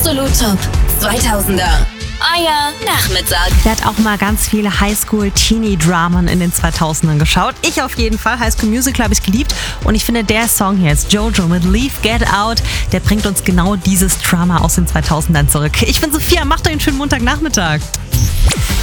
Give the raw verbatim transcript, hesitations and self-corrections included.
Absolut Top zweitausender. Euer Nachmittag. Der hat auch mal ganz viele Highschool-Teenie-Dramen in den zweitausendern geschaut. Ich auf jeden Fall. High School Musical habe ich geliebt. Und ich finde, der Song hier ist Jojo mit Leave, Get Out. Der bringt uns genau dieses Drama aus den zweitausendern zurück. Ich bin Sophia, macht euch einen schönen Montagnachmittag.